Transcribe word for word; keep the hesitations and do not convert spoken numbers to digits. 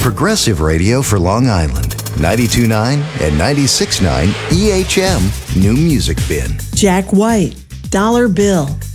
progressive radio for Long Island. ninety-two point nine and ninety-six point nine E H M New Music Bin. Jack White, Dollar Bill.